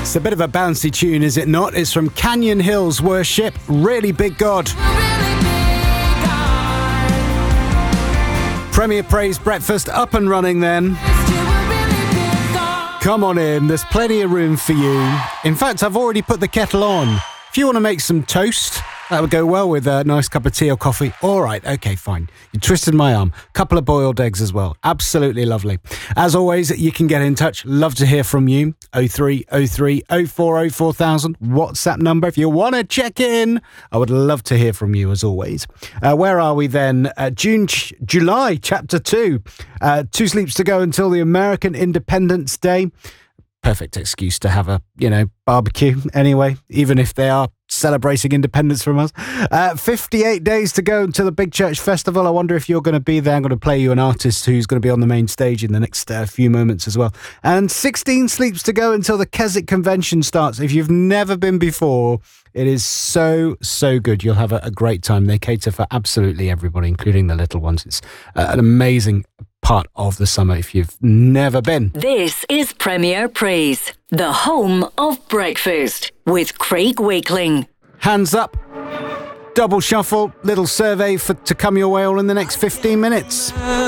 It's a bit of a bouncy tune, is it not? It's from Canyon Hills Worship, Really Big God. Premier Praise Breakfast up and running then. Come on in, there's plenty of room for you. In fact, I've already put the kettle on. If you want to make some toast, that would go well with a nice cup of tea or coffee. All right, okay, fine. You twisted my arm. Couple of boiled eggs as well. Absolutely lovely. As always, you can get in touch. Love to hear from you. 0303 040 4000. WhatsApp number if you want to check in. I would love to hear from you as always. Where are we then? July, chapter 2. 2 sleeps to go until the American Independence Day. Perfect excuse to have a, barbecue anyway, even if they are celebrating independence from us. 58 days to go until the Big Church Festival. I wonder if you're going to be there. I'm going to play you an artist who's going to be on the main stage in the next few moments as well. And 16 sleeps to go until the Keswick Convention starts. If you've never been before, it is so good. You'll have a great time. They cater for absolutely everybody, including the little ones. It's an amazing part of the summer if you've never been. This is Premier Praise, the home of breakfast with Craig Wakeling. Hands up, double shuffle, little survey to come your way all in the next 15 minutes.